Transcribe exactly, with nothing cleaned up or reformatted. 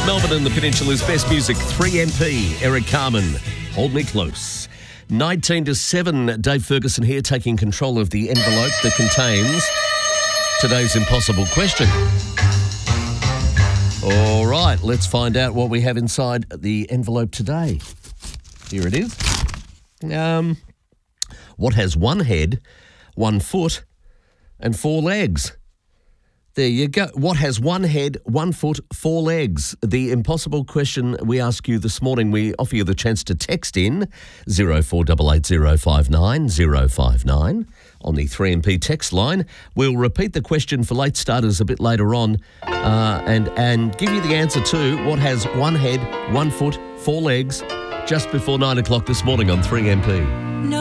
Melbourne and the Peninsula's best music, three M P, Eric Carmen, Hold Me Close. nineteen to seven, Dave Ferguson here, taking control of the envelope that contains today's impossible question. All right, let's find out what we have inside the envelope today. Here it is. Um, what has one head, one foot, and four legs? There you go. What has one head, one foot, four legs? The impossible question we ask you this morning. We offer you the chance to text in zero four eight eight zero five nine zero five nine on the three M P text line. We'll repeat the question for late starters a bit later on uh, and, and give you the answer to what has one head, one foot, four legs just before nine o'clock this morning on three M P.